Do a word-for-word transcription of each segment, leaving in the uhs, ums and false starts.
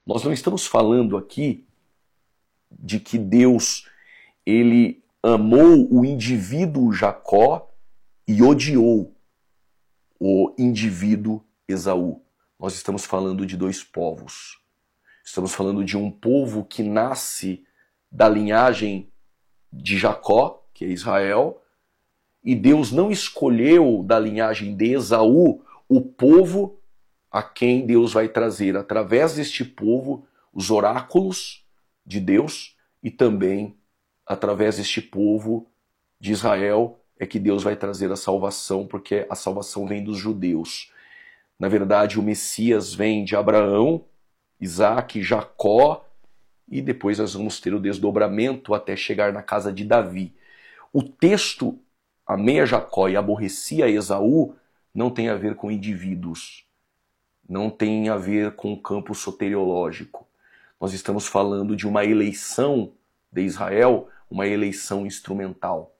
Nós não estamos falando aqui de que Deus ele amou o indivíduo Jacó e odiou o indivíduo Esaú. Nós estamos falando de dois povos. Estamos falando de um povo que nasce da linhagem de Jacó, que é Israel, e Deus não escolheu da linhagem de Esaú o povo a quem Deus vai trazer, através deste povo, os oráculos de Deus, e também através deste povo de Israel é que Deus vai trazer a salvação, porque a salvação vem dos judeus. Na verdade, o Messias vem de Abraão, Isaac, Jacó, e depois nós vamos ter o desdobramento até chegar na casa de Davi. O texto amei a Jacó e aborreci a Esaú não tem a ver com indivíduos, não tem a ver com o campo soteriológico. Nós estamos falando de uma eleição de Israel, uma eleição instrumental.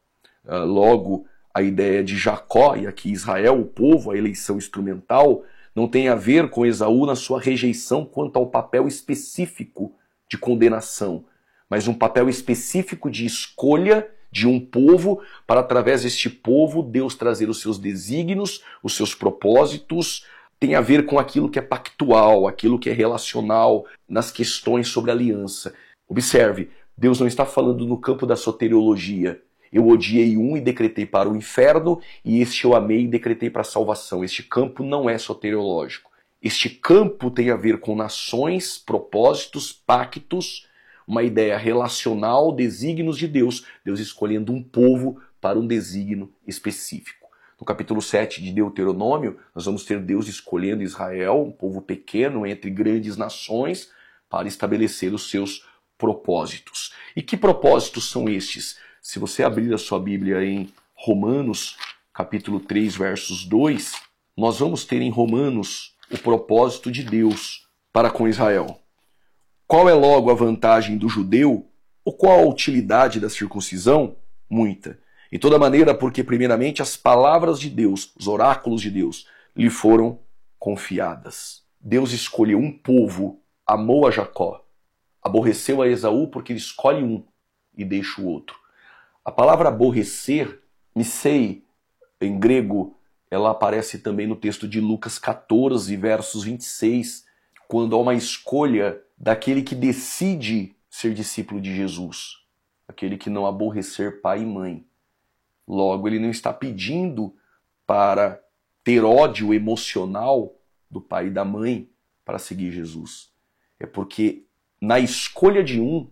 Logo, a ideia de Jacó, e aqui Israel, o povo, a eleição instrumental, não tem a ver com Esaú na sua rejeição quanto ao papel específico de condenação, mas um papel específico de escolha de um povo, para através deste povo Deus trazer os seus desígnios, os seus propósitos. Tem a ver com aquilo que é pactual, aquilo que é relacional, nas questões sobre aliança. Observe, Deus não está falando no campo da soteriologia. Eu odiei um e decretei para o inferno, e este eu amei e decretei para a salvação. Este campo não é soteriológico. Este campo tem a ver com nações, propósitos, pactos, uma ideia relacional, desígnios de Deus, Deus escolhendo um povo para um desígnio específico. No capítulo sete de Deuteronômio, nós vamos ter Deus escolhendo Israel, um povo pequeno entre grandes nações, para estabelecer os seus propósitos. E que propósitos são estes? Se você abrir a sua Bíblia em Romanos, capítulo três, versos dois, nós vamos ter em Romanos o propósito de Deus para com Israel. Qual é logo a vantagem do judeu? Ou qual a utilidade da circuncisão? Muita. Em toda maneira, porque primeiramente as palavras de Deus, os oráculos de Deus, lhe foram confiadas. Deus escolheu um povo, amou a Jacó, aborreceu a Esaú porque ele escolhe um e deixa o outro. A palavra aborrecer, misei, em grego, ela aparece também no texto de Lucas catorze, versos vinte e seis, quando há uma escolha daquele que decide ser discípulo de Jesus, aquele que não aborrecer pai e mãe. Logo, ele não está pedindo para ter ódio emocional do pai e da mãe para seguir Jesus. É porque na escolha de um,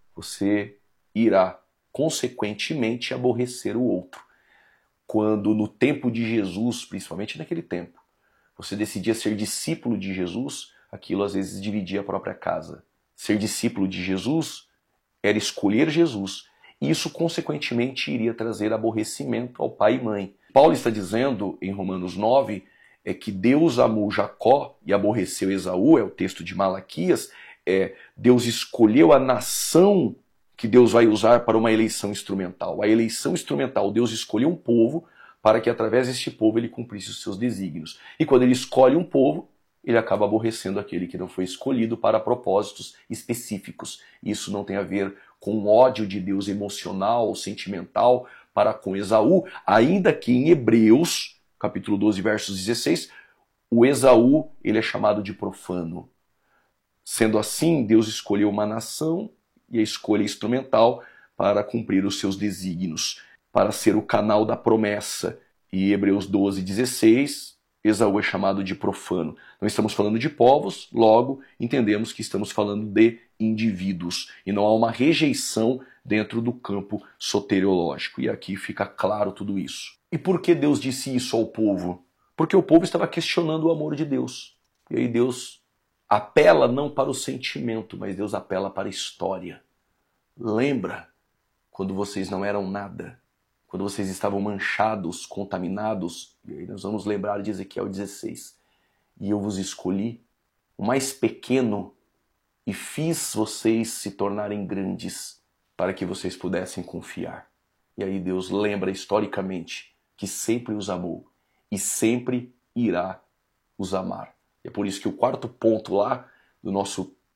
você irá consequentemente aborrecer o outro. Quando no tempo de Jesus, principalmente naquele tempo, você decidia ser discípulo de Jesus, aquilo às vezes dividia a própria casa. Ser discípulo de Jesus era escolher Jesus, e isso consequentemente iria trazer aborrecimento ao pai e mãe. Paulo está dizendo em Romanos nove é que Deus amou Jacó e aborreceu Esaú, é o texto de Malaquias, é, Deus escolheu a nação que Deus vai usar para uma eleição instrumental. A eleição instrumental, Deus escolheu um povo para que através deste povo ele cumprisse os seus desígnios. E quando ele escolhe um povo, ele acaba aborrecendo aquele que não foi escolhido para propósitos específicos. Isso não tem a ver com o ódio de Deus emocional ou sentimental para com Esaú, ainda que em Hebreus, capítulo doze, versos dezesseis, o Esaú ele é chamado de profano. Sendo assim, Deus escolheu uma nação e a escolha instrumental para cumprir os seus desígnios, para ser o canal da promessa. E Hebreus doze, dezesseis, Esaú é chamado de profano. Não estamos falando de povos, logo entendemos que estamos falando de indivíduos. E não há uma rejeição dentro do campo soteriológico. E aqui fica claro tudo isso. E por que Deus disse isso ao povo? Porque o povo estava questionando o amor de Deus. E aí Deus apela não para o sentimento, mas Deus apela para a história. Lembra quando vocês não eram nada? Quando vocês estavam manchados, contaminados? E aí nós vamos lembrar de Ezequiel dezesseis. E eu vos escolhi, o mais pequeno, e fiz vocês se tornarem grandes, para que vocês pudessem confiar. E aí Deus lembra historicamente que sempre os amou e sempre irá os amar. É por isso que o quarto ponto lá do nosso